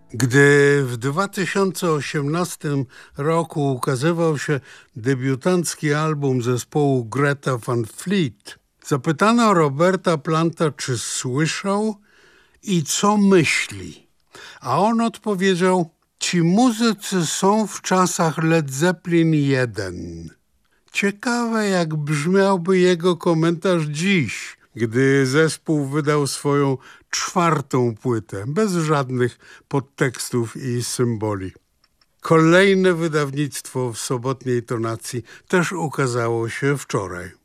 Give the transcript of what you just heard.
Gdy w 2018 roku ukazywał się debiutancki album zespołu Greta Van Fleet, zapytano Roberta Planta, czy słyszał i co myśli. A on odpowiedział: ci muzycy są w czasach Led Zeppelin 1. Ciekawe, jak brzmiałby jego komentarz dziś, gdy zespół wydał swoją 4. płytę, bez żadnych podtekstów i symboli. Kolejne wydawnictwo w sobotniej tonacji też ukazało się wczoraj.